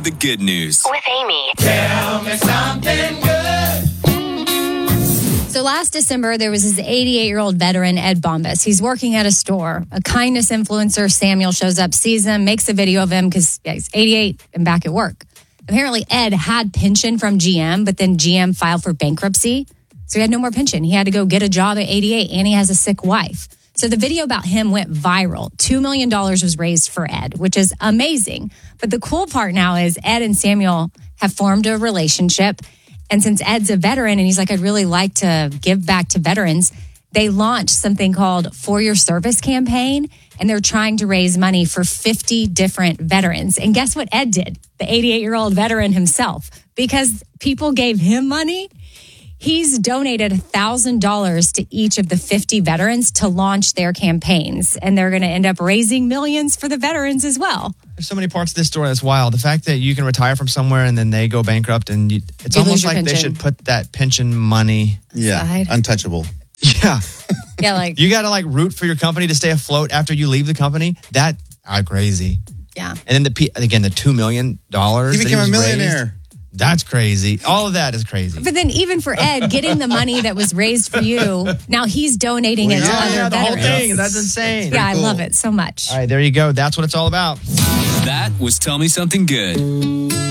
the good news. With Amy. Tell me something good. So last December, there was this 88-year-old veteran, Ed Bombas. He's working at a store. A kindness influencer, Samuel, shows up, sees him, makes a video of him because he's 88 and back at work. Apparently, Ed had pension from GM, but then GM filed for bankruptcy. So he had no more pension. He had to go get a job at 88, and he has a sick wife. So the video about him went viral. $2 million was raised for Ed, which is amazing. But the cool part now is Ed and Samuel have formed a relationship. And since Ed's a veteran and he's like, I'd really like to give back to veterans, they launched something called For Your Service campaign. And they're trying to raise money for 50 different veterans. And guess what Ed did? The 88-year-old veteran himself. Because people gave him money, he's donated $1,000 to each of the 50 veterans to launch their campaigns. And they're going to end up raising millions for the veterans as well. There's so many parts of this story that's wild. The fact that you can retire from somewhere and then they go bankrupt and it's almost like they should put that pension money. Yeah, untouchable. Yeah. Yeah, like you got to like root for your company to stay afloat after you leave the company. That crazy. Yeah. And then the $2 million. He became a millionaire. Raised, that's crazy. All of that is crazy. But then even for Ed, getting the money that was raised for you, now he's donating it to other the whole veterans. thing. That's insane. Yeah, I love it so much. All right, there you go. That's what it's all about. That was Tell Me Something Good.